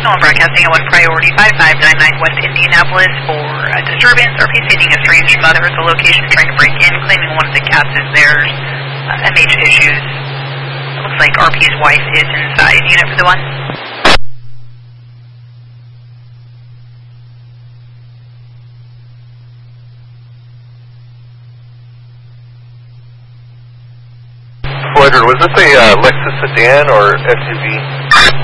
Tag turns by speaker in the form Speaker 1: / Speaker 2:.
Speaker 1: Signal broadcasting at 1 Priority 5599 West Indianapolis for a disturbance. RP stating a strange mother at the location trying to break in, claiming one of the cats is theirs. MH issues. It looks like RP's wife is inside. Unit for the 1.
Speaker 2: Was this a Lexus sedan or SUV?